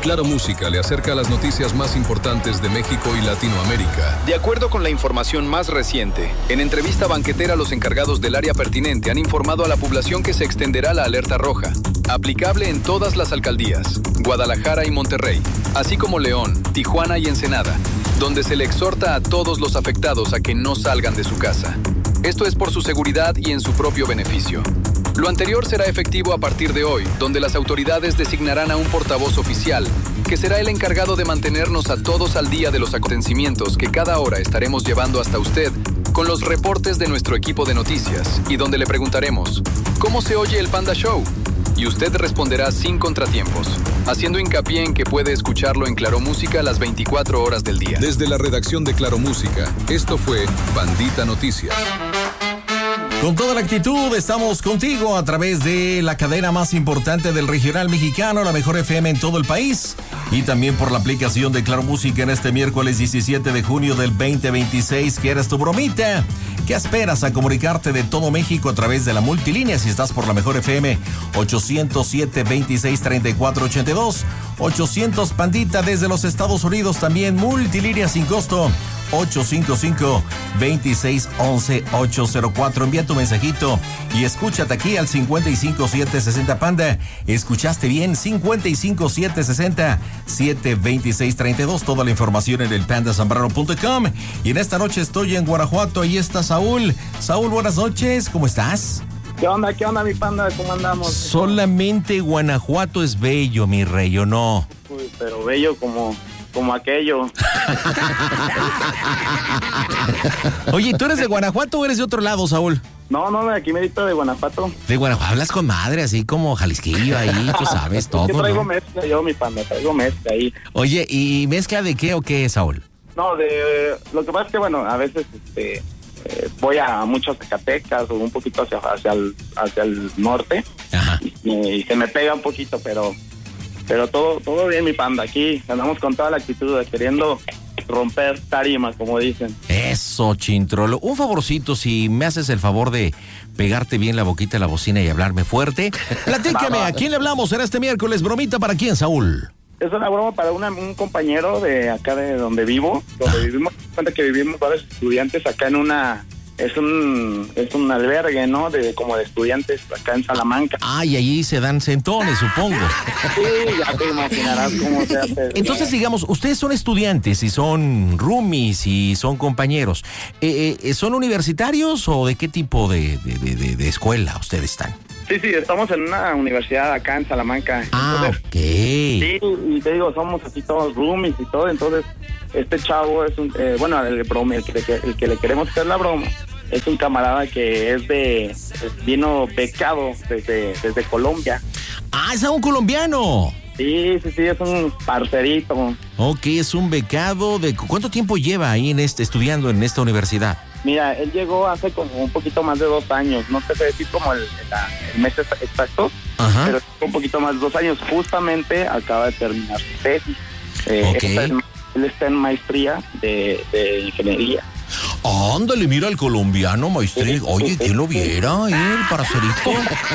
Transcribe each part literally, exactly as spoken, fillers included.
Claro Música le acerca las noticias más importantes de México y Latinoamérica. De acuerdo con la información más reciente, en entrevista banquetera los encargados del área pertinente han informado a la población que se extenderá la alerta roja, aplicable en todas las alcaldías, Guadalajara y Monterrey, así como León, Tijuana y Ensenada, donde se le exhorta a todos los afectados a que no salgan de su casa. Esto es por su seguridad y en su propio beneficio. Lo anterior será efectivo a partir de hoy, donde las autoridades designarán a un portavoz oficial, que será el encargado de mantenernos a todos al día de los acontecimientos que cada hora estaremos llevando hasta usted, con los reportes de nuestro equipo de noticias, y donde le preguntaremos, ¿cómo se oye el Panda Show? Y usted responderá sin contratiempos, haciendo hincapié en que puede escucharlo en Claro Música las veinticuatro horas del día. Desde la redacción de Claro Música, esto fue Pandita Noticias. Con toda la actitud estamos contigo a través de la cadena más importante del regional mexicano, la mejor F M en todo el país, y también por la aplicación de Claro Música en este miércoles diecisiete de junio del veinte veintiséis. ¿Quieres tu bromita? ¿Qué esperas a comunicarte de todo México a través de la multilínea? Si estás por la mejor F M, ochocientos siete, veintiséis, treinta y cuatro, ochenta y dos, ochocientos Pandita desde los Estados Unidos, también multilínea sin costo, ocho cinco cinco, veintiséis, once, ochocientos cuatro. Envía tu mensajito y escúchate aquí al cincuenta y cinco, siete sesenta Panda. ¿Escuchaste bien? cincuenta y cinco, siete sesenta, siete veintiséis, treinta y dos. Toda la información en el panda zambrano punto com. Y en esta noche estoy en Guanajuato. Ahí está Saúl. Saúl, buenas noches. ¿Cómo estás? ¿Qué onda? ¿Qué onda, mi Panda? ¿Cómo andamos? Solamente Guanajuato es bello, mi rey, ¿o no? Uy, pero bello como... como aquello. Oye, ¿tú eres de Guanajuato o eres de otro lado, Saúl? No, no, de aquí merito de Guanajuato. De Guanajuato, hablas con madre, así como Jalisquillo ahí, tú sabes todo, es que traigo ¿no? mezcla yo, mi Panda, traigo mezcla ahí. Oye, ¿y mezcla de qué o qué, Saúl? No, de... Lo que pasa es que, bueno, a veces, este... Eh, voy a muchas Zacatecas o un poquito hacia, hacia, el, hacia el norte. Ajá. Y, y se me pega un poquito, pero... Pero todo todo bien, mi Panda. Aquí andamos con toda la actitud de queriendo romper tarima, como dicen. Eso, Chintrolo. Un favorcito, si me haces el favor de pegarte bien la boquita a la bocina y hablarme fuerte. Platícame, ¿a quién le hablamos? ¿Será este miércoles? ¿Bromita para quién, Saúl? Es una broma para una, un compañero de acá de donde vivo, donde vivimos. Cuenta que vivimos varios estudiantes acá en una... Es un es un albergue, ¿no? De como de estudiantes acá en Salamanca. Ah, y allí se dan centones, supongo. Sí, ya te imaginarás cómo se hace. Entonces, digamos, ustedes son estudiantes y son roomies y son compañeros. Eh, eh, ¿Son universitarios o de qué tipo de, de, de, de escuela ustedes están? Sí, sí, estamos en una universidad acá en Salamanca. Ah, entonces, ok. Sí, y te digo, somos así todos roomies y todo, entonces este chavo es un, eh, bueno, el, broma, el, que le, el que le queremos hacer la broma, es un camarada que es de, vino becado desde, desde Colombia. Ah, es un colombiano. Sí, sí, sí, es un parcerito. Ok, es un becado de... ¿Cuánto tiempo lleva ahí en este, estudiando en esta universidad? Mira, él llegó hace como un poquito más de dos años, no te sé decir como el, la, el mes exacto, Ajá. pero un poquito más de dos años, justamente acaba de terminar su tesis. Eh, Ok. está en, él está en maestría de, de ingeniería. Ándale, mira al colombiano, maestría. Oye, ¿quién lo viera, eh, el parcerito?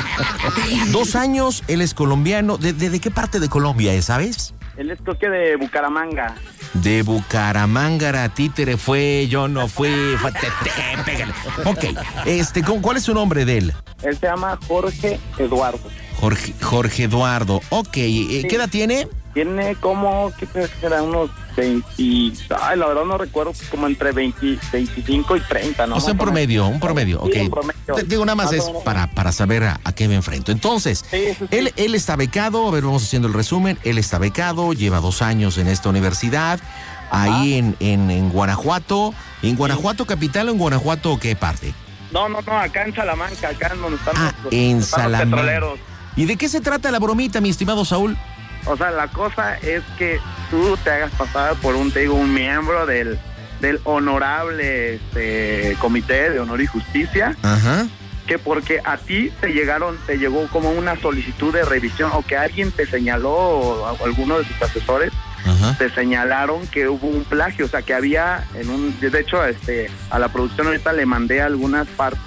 Dos años, él es colombiano. ¿De, de, de qué parte de Colombia es, sabes? Él es creo que de Bucaramanga. De Bucaramanga, títere fue, yo no fui. Fue, te, te, pégale. Ok, este, ¿cuál es su nombre de él? Él se llama Jorge Eduardo. Jorge, Jorge Eduardo. Ok, ¿qué edad tiene? Tiene como, ¿qué será? Unos veinte, ay, la verdad no recuerdo, como entre veinte, veinticinco y treinta, ¿no? O sea, un promedio, un promedio, ok. Sí, un promedio. Te digo, nada más es para, para saber a, a qué me enfrento. Entonces, sí, sí, sí. Él, él está becado, a ver, vamos haciendo el resumen. Él está becado, lleva dos años en esta universidad, ahí en, en, en Guanajuato. ¿En Guanajuato capital o en Guanajuato qué parte? No, no, no, acá en Salamanca, acá en donde están, Ah, los, en están los Salamanca. petroleros. ¿Y de qué se trata la bromita, mi estimado Saúl? O sea, la cosa es que tú te hagas pasar por un, te digo, un miembro del, del honorable este, Comité de Honor y Justicia. Ajá. Que porque a ti te llegaron, te llegó como una solicitud de revisión o que alguien te señaló o, o alguno de tus asesores Ajá. te señalaron que hubo un plagio, o sea, que había en un, de hecho, este, a la producción ahorita le mandé algunas partes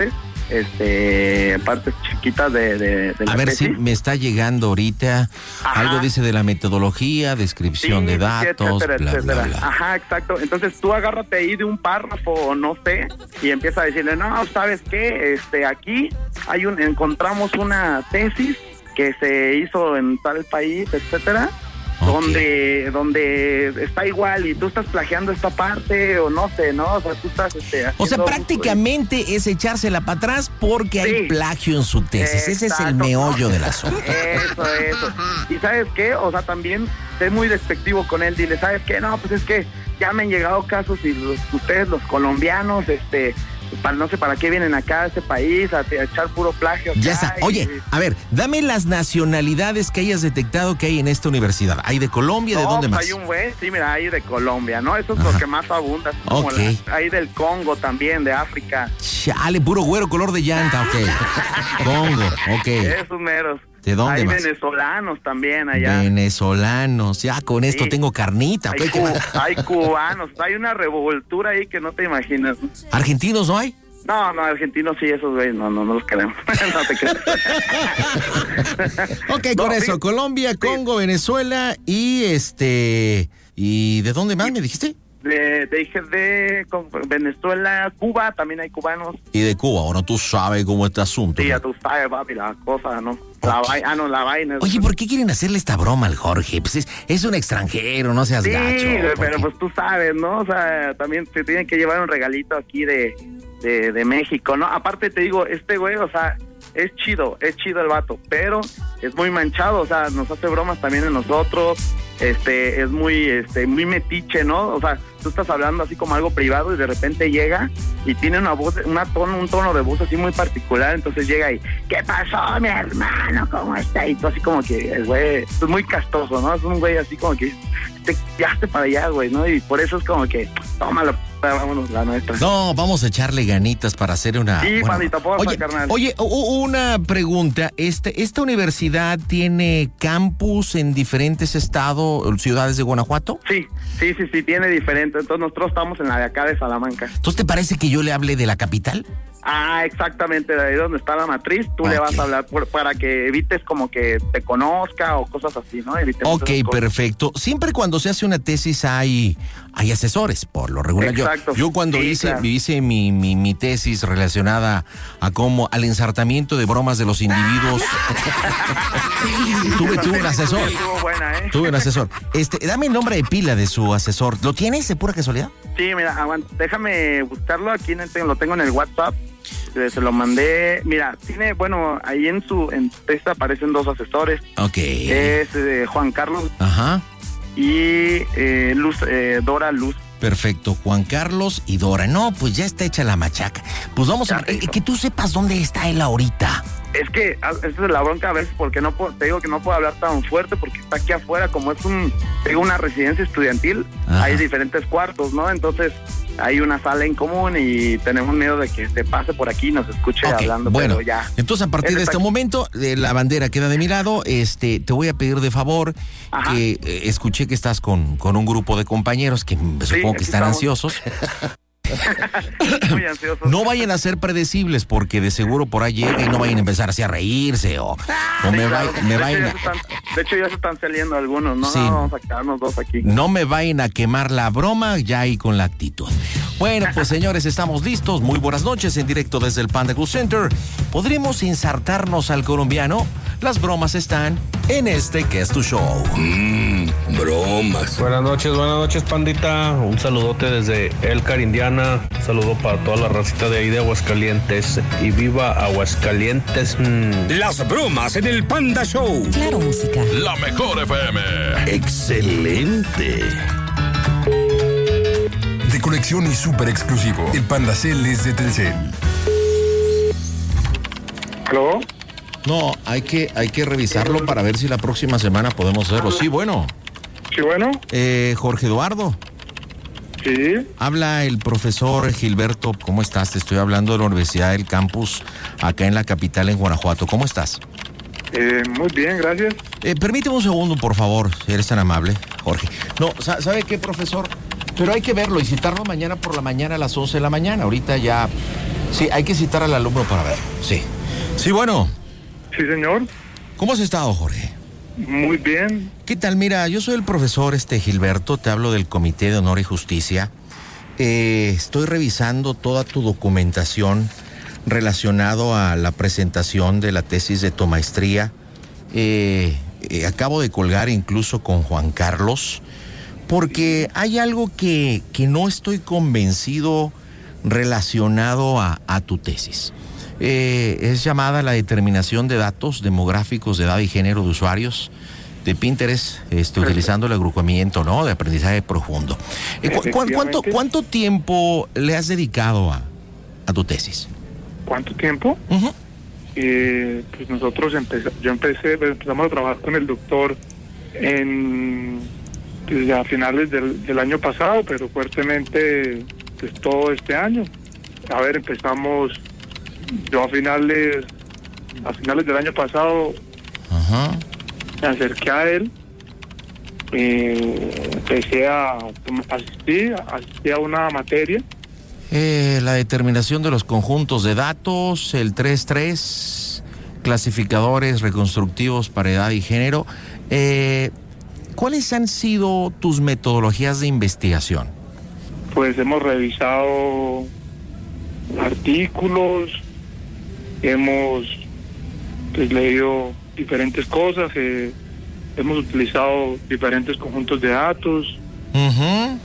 este partes chiquitas de, de, de la A ver tesis. si me está llegando ahorita. Ajá. Algo dice de la metodología, descripción Sí, de sí, datos, etcétera, bla, etcétera. bla, bla. Ajá, exacto. Entonces tú agárrate ahí de un párrafo o no sé y empieza a decirle, no, ¿sabes qué? Este, aquí hay un, encontramos una tesis que se hizo en tal país, etcétera. Okay. Donde donde está igual y tú estás plagiando esta parte o no sé, ¿no? O sea, tú estás... Este, O sea, haciendo- prácticamente es echársela para atrás porque Sí. hay plagio en su tesis. Ese es el Exacto. meollo del asunto. Eso, eso. ¿Y sabes qué? O sea, también sé muy despectivo con él. Dile, ¿sabes qué? No, pues es que ya me han llegado casos y los, ustedes, los colombianos, este... Para, no sé para qué vienen acá a este país a, a echar puro plagio. Ya acá está. y- Oye, a ver, dame las nacionalidades que hayas detectado que hay en esta universidad. ¿Hay de Colombia? ¿De No, dónde pues más? hay un güey, sí, mira, hay de Colombia, ¿no? Eso es Ajá. lo que más abunda. Es como Ok. la- hay del Congo también, de África. Chale, puro güero, color de llanta, ok. Congo, ok. Esos meros. ¿De dónde Hay más? venezolanos también allá. Venezolanos, ya con esto Sí. tengo carnita. Hay, ok. cu- hay cubanos, hay una revoltura ahí que no te imaginas. ¿Argentinos no hay? No, no, argentinos sí, esos güeyes, no, no, no los queremos. No te creas. Ok, No, con eso, fíjate, Colombia, Congo, Venezuela y este... ¿Y de dónde más me dijiste? De, te dije de con- Venezuela, Cuba, también hay cubanos. Y de Cuba, bueno, tú sabes cómo este asunto. Sí, ya tú sabes, papi, la cosa, ¿no? La Ok. vaina, ah, no, la vaina. Oye, ¿por qué quieren hacerle esta broma al Jorge? Pues es, es un extranjero, no seas Sí, gacho. ¿por pero qué? pues tú sabes, ¿no? O sea, también te tienen que llevar un regalito aquí de, de, de México, ¿no? Aparte te digo, este güey, o sea, es chido, es chido el vato, pero es muy manchado, o sea, nos hace bromas también a nosotros, este, es muy, este, muy metiche, ¿no? O sea, tú estás hablando así como algo privado y de repente llega y tiene una voz, una tono, un tono de voz así muy particular, entonces llega y, ¿qué pasó, mi hermano? ¿Cómo está? Y tú así como que, el güey, es muy castoso, ¿no? Es un güey así como que, te quedaste para allá, güey, ¿no? Y por eso es como que, tómalo, vámonos, la nuestra. No, vamos a echarle ganitas para hacer una... Sí, pandita, porfa, oye, carnal. oye, u- una pregunta. Este, ¿Esta universidad tiene campus en diferentes estados, ciudades de Guanajuato? Sí, sí, sí, sí, tiene diferente. Entonces nosotros estamos en la de acá de Salamanca. ¿Entonces te parece que yo le hable de la capital? Ah, exactamente, de ahí donde está la matriz, tú Ok. le vas a hablar por- para que evites como que te conozca o cosas así, ¿no? Evitemos Ok, esas cosas. perfecto. Siempre cuando se hace una tesis hay, hay asesores, por lo regular. Yo- Exacto. Yo, cuando Sí, hice, claro. hice mi, mi, mi tesis relacionada a cómo, al ensartamiento de bromas de los individuos, tuve, tuve un asesor. Estuvo buena, ¿eh? Tuve un asesor. Este, dame el nombre de pila de su asesor. ¿Lo tienes de pura casualidad? Sí, mira, aguanta, déjame buscarlo, aquí en el- lo tengo en el WhatsApp, eh, se lo mandé, mira, tiene, bueno, ahí en su en su texto aparecen dos asesores, Ok. es eh, Juan Carlos Ajá. y eh, Luz, eh, Dora Luz. Perfecto, Juan Carlos y Dora. No, pues ya está hecha la machaca. Pues vamos a... Ya, eh, que tú sepas dónde está él ahorita. Es que ah, esa es la bronca a veces porque no puedo, te digo que no puedo hablar tan fuerte porque está aquí afuera, como es un, te digo, una residencia estudiantil, Ajá. hay diferentes cuartos, ¿no? Entonces hay una sala en común y tenemos miedo de que se pase por aquí y nos escuche Ok, hablando, bueno, pero ya. entonces a partir Él de está este aquí. momento, eh, la bandera queda de mi lado. Este, te voy a pedir de favor Ajá. que eh, escuché que estás con, con un grupo de compañeros que mm, supongo que aquí están estamos. ansiosos. Muy ansioso. No vayan a ser predecibles porque de seguro por ahí llega y no vayan a empezar así a reírse o, o Sí, me, claro. va- me de, vayan hecho, a... ya se están, de hecho ya se están saliendo algunos, ¿no? Sí. No, vamos a quedarnos dos aquí. No me vayan a quemar la broma ya ahí con la actitud. Bueno, pues señores, estamos listos. Muy buenas noches en directo desde el Panda Cool Center. ¿Podremos ensartarnos al colombiano? Las bromas están en este que es tu show. Mmm, bromas. Buenas noches, buenas noches, pandita. Un saludote desde Elkhart, Indiana. Un saludo para toda la racita de ahí de Aguascalientes. Y viva Aguascalientes. Mm. Las bromas en el Panda Show. Claro, música. La mejor F M. Excelente. De colección y súper exclusivo. El Panda Cel es de Telcel. ¿Aló? No, hay que, hay que revisarlo para ver si la próxima semana podemos hacerlo. Sí, bueno. Sí, bueno. Eh, Jorge Eduardo, Sí. habla el profesor Gilberto. ¿Cómo estás? Te estoy hablando de la Universidad del Campus, acá en la capital, en Guanajuato. ¿Cómo estás? Eh, muy bien, gracias. Eh, permíteme un segundo, por favor, si eres tan amable, Jorge. No, sa- ¿sabe qué, profesor? Pero hay que verlo y citarlo mañana por la mañana a las once de la mañana. Ahorita ya Sí, hay que citar al alumno para ver. Sí. Sí, bueno. Sí, señor. ¿Cómo has estado, Jorge? Muy bien. ¿Qué tal? Mira, yo soy el profesor este Gilberto, te hablo del Comité de Honor y Justicia. Eh, estoy revisando toda tu documentación relacionado a la presentación de la tesis de tu maestría. Eh, eh, acabo de colgar incluso con Juan Carlos, porque hay algo que, que no estoy convencido relacionado a, a tu tesis. Eh, es llamada la determinación de datos demográficos de edad y género de usuarios de Pinterest, este, utilizando el agrupamiento, ¿no?, de aprendizaje profundo. Eh, cu cu ¿cuánto, ¿Cuánto tiempo le has dedicado a, a tu tesis? ¿Cuánto tiempo? Uh-huh. eh, pues nosotros empezamos, yo empecé, empezamos a trabajar con el doctor en pues, a finales del, del año pasado, pero fuertemente pues todo este año. A ver, empezamos, yo a finales, a finales del año pasado, uh-huh. me acerqué a él, eh, empecé a asistir, asistí a una materia. Eh, la determinación de los conjuntos de datos, el tres tres, clasificadores reconstructivos para edad y género. Eh, ¿Cuáles han sido tus metodologías de investigación? Pues hemos revisado artículos, hemos pues, leído diferentes cosas, eh, hemos utilizado diferentes conjuntos de datos. Uh-huh.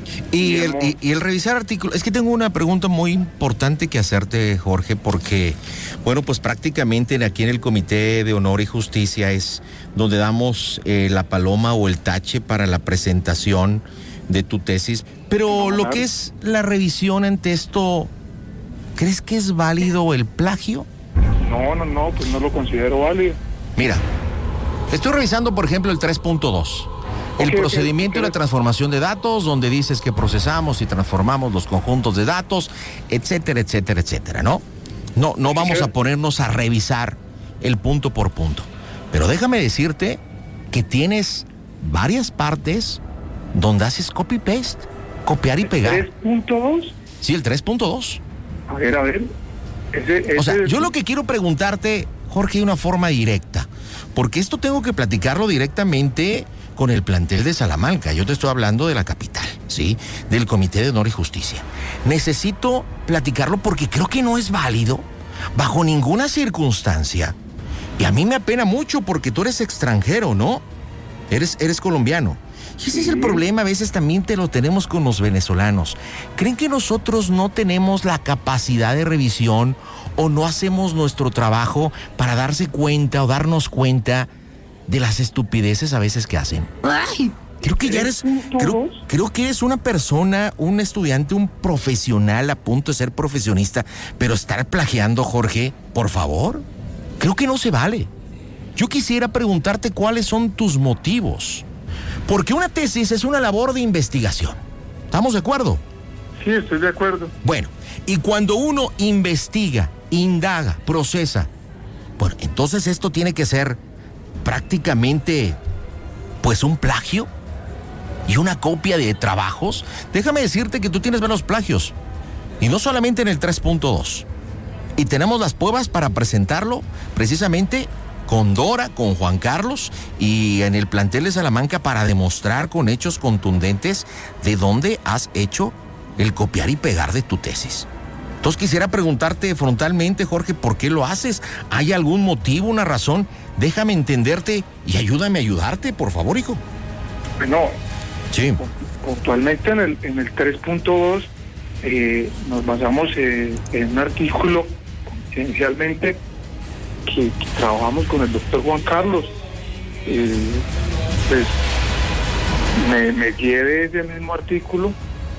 Y el, y, y el revisar artículos, es que tengo una pregunta muy importante que hacerte, Jorge, porque, bueno, pues prácticamente aquí en el Comité de Honor y Justicia es donde damos eh, la paloma o el tache para la presentación de tu tesis, pero lo que es la revisión ante esto, ¿crees que es válido el plagio? No, no, no, pues no lo considero válido. Mira, estoy revisando, por ejemplo, el tres punto dos. El okay, procedimiento okay, okay. y la transformación de datos, donde dices que procesamos y transformamos los conjuntos de datos, etcétera, etcétera, etcétera, ¿no? No, no vamos a ponernos a revisar el punto por punto. Pero déjame decirte que tienes varias partes donde haces copy-paste, copiar y pegar. ¿tres punto dos? Sí, el tres punto dos. A ver, a ver. Ese, ese... O sea, yo lo que quiero preguntarte, Jorge, de una forma directa, porque esto tengo que platicarlo directamente con el plantel de Salamanca. Yo te estoy hablando de la capital, ¿sí? Del Comité de Honor y Justicia. Necesito platicarlo porque creo que no es válido bajo ninguna circunstancia. Y a mí me apena mucho porque tú eres extranjero, ¿no? Eres, eres colombiano. Y ese es el problema, a veces también te lo tenemos con los venezolanos. ¿Creen que nosotros no tenemos la capacidad de revisión o no hacemos nuestro trabajo para darse cuenta o darnos cuenta de las estupideces a veces que hacen? Ay, creo que ya eres, creo, creo que eres una persona, un estudiante, un profesional a punto de ser profesionista, pero estar plagiando, Jorge, por favor, creo que no se vale. Yo quisiera preguntarte cuáles son tus motivos, porque una tesis es una labor de investigación. ¿Estamos de acuerdo? Sí, estoy de acuerdo. Bueno, y cuando uno investiga, indaga, procesa, bueno, entonces esto tiene que ser prácticamente pues un plagio y una copia de trabajos. Déjame decirte que tú tienes menos plagios, y no solamente en el tres punto dos, y tenemos las pruebas para presentarlo precisamente con Dora, con Juan Carlos y en el plantel de Salamanca para demostrar con hechos contundentes de dónde has hecho el copiar y pegar de tu tesis. Entonces quisiera preguntarte frontalmente, Jorge, ¿por qué lo haces? ¿Hay algún motivo, una razón? Déjame entenderte y ayúdame a ayudarte, por favor, hijo. Bueno, sí. Actualmente en el, en el tres punto dos eh, nos basamos eh, en un artículo esencialmente que, que trabajamos con el doctor Juan Carlos. Eh, pues me, me guié de ese mismo artículo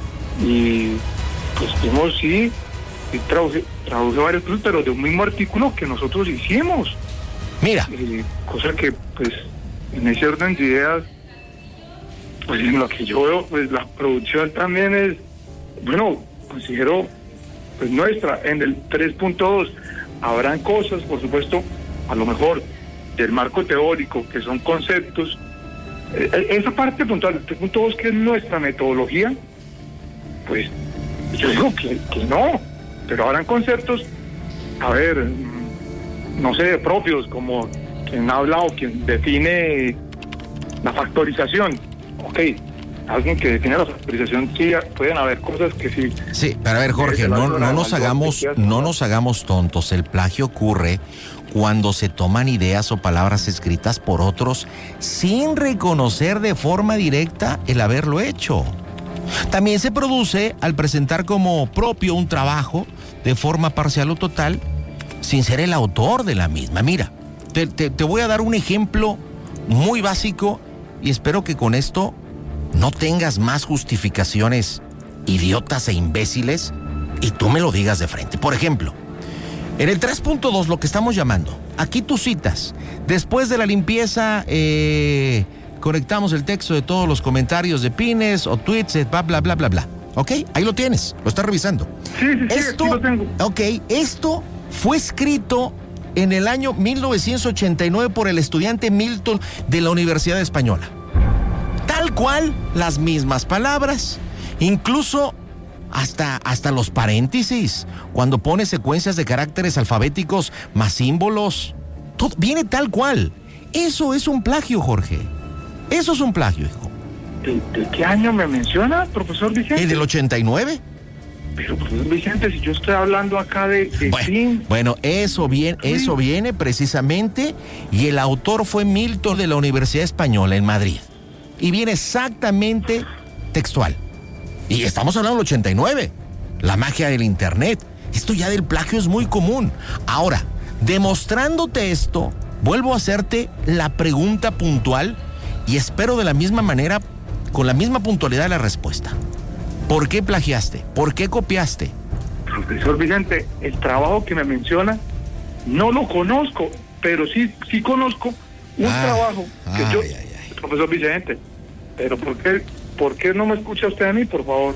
y pues fuimos, sí, y traduje, traduje varios cosas, pero de un mismo artículo que nosotros hicimos. Mira. Eh, cosa que, pues, en ese orden de ideas, pues en lo que yo veo, pues la producción también es, bueno, considero, pues nuestra. En el tres punto dos habrán cosas, por supuesto, a lo mejor del marco teórico, que son conceptos. Eh, esa parte puntual del tres punto dos, que es nuestra metodología, pues yo digo que, que no. pero habrán conceptos, a ver, no sé, propios, como quien habla o quien define la factorización. Ok, alguien que define la factorización, sí, pueden haber cosas que sí. Sí, pero a ver, Jorge, no, no nos hagamos, no nos hagamos tontos. El plagio ocurre cuando se toman ideas o palabras escritas por otros sin reconocer de forma directa el haberlo hecho. También se produce al presentar como propio un trabajo de forma parcial o total, sin ser el autor de la misma. Mira, te, te, te voy a dar un ejemplo muy básico y espero que con esto no tengas más justificaciones idiotas e imbéciles y tú me lo digas de frente. Por ejemplo, en el tres punto dos, lo que estamos llamando, aquí tú citas, después de la limpieza, eh, conectamos el texto de todos los comentarios de pines o tweets, bla, bla, bla, bla, bla. ¿Ok? Ahí lo tienes, lo estás revisando. Sí, sí, sí, esto, aquí lo tengo. Ok, esto fue escrito en el año mil novecientos ochenta y nueve por el estudiante Milton de la Universidad Española. Tal cual, las mismas palabras, incluso hasta, hasta los paréntesis, cuando pone secuencias de caracteres alfabéticos más símbolos. Todo viene tal cual. Eso es un plagio, Jorge. Eso es un plagio, hijo. ¿De, de qué año me menciona, profesor Vicente? ¿El del ochenta y nueve? Pero, profesor Vicente, si yo estoy hablando acá de... de bueno, fin. bueno, eso viene, eso viene precisamente, y el autor fue Milton de la Universidad Española en Madrid. Y viene exactamente textual. Y estamos hablando del ochenta y nueve. La magia del internet. Esto ya del plagio es muy común. Ahora, demostrándote esto, vuelvo a hacerte la pregunta puntual y espero de la misma manera, con la misma puntualidad, la respuesta. ¿Por qué plagiaste? ¿Por qué copiaste? Profesor Vicente, el trabajo que me menciona no lo conozco, pero sí, sí conozco un ah, trabajo que ay, yo... Ay, ay. Profesor Vicente, pero ¿por qué, ¿por qué no me escucha usted a mí, por favor?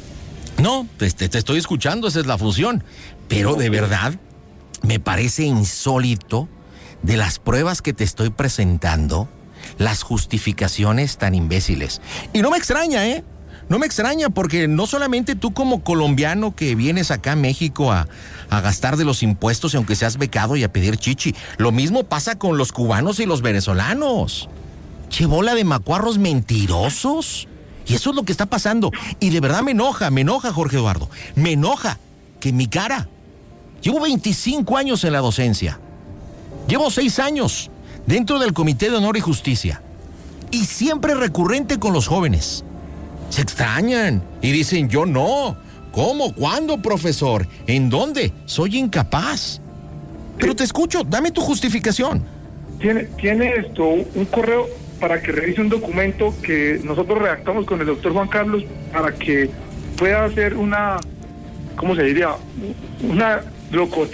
No, te, te, te estoy escuchando, esa es la función. Pero de verdad, me parece insólito de las pruebas que te estoy presentando, las justificaciones tan imbéciles. Y no me extraña, ¿eh? No me extraña, porque no solamente tú como colombiano que vienes acá a México a, a gastar de los impuestos, aunque seas becado, y a pedir chichi. Lo mismo pasa con los cubanos y los venezolanos. Che, bola de macuarros mentirosos. Y eso es lo que está pasando. Y de verdad me enoja, me enoja, Jorge Eduardo. Me enoja que en mi cara. Llevo veinticinco años en la docencia. Llevo seis años dentro del Comité de Honor y Justicia. Y siempre recurrente con los jóvenes. Se extrañan y dicen, yo no. ¿Cómo? ¿Cuándo, profesor? ¿En dónde? Soy incapaz. Pero te escucho, dame tu justificación. Tiene, tiene esto, un correo para que revise un documento que nosotros redactamos con el doctor Juan Carlos para que pueda hacer una, ¿cómo se diría? Una locución